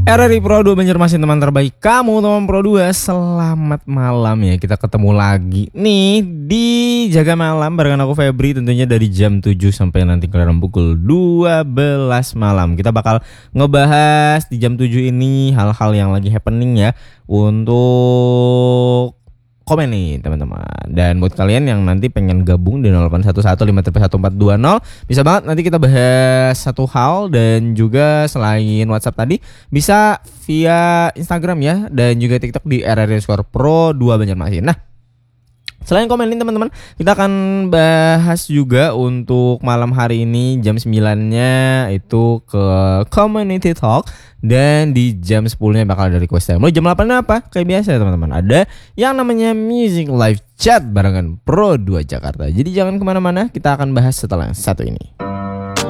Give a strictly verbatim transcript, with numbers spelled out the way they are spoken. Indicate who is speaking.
Speaker 1: R R I Pro dua Banjarmasin, teman terbaik kamu, teman Pro dua. Selamat malam ya, kita ketemu lagi nih di Jaga Malam barengan aku Febri, tentunya dari jam tujuh sampai nanti kira-kira pukul dua belas malam. Kita bakal ngebahas di jam tujuh ini hal-hal yang lagi happening ya, untuk komen nih teman-teman. Dan buat kalian yang nanti pengen gabung di nol delapan satu satu lima tiga satu empat dua nol, bisa banget nanti kita bahas satu hal. Dan juga selain WhatsApp tadi, bisa via Instagram ya, dan juga TikTok di R R I Pro dua Banjarmasin. Nah, selain komen ini teman-teman, kita akan bahas juga untuk malam hari ini jam sembilan-nya itu ke Community Talk. Dan di jam sepuluh-nya bakal dari Quest Time. Mulai jam delapan apa? Kayak biasa ya teman-teman, ada yang namanya Music Live Chat barengan Pro dua Jakarta. Jadi jangan kemana-mana, kita akan bahas setelah yang satu ini.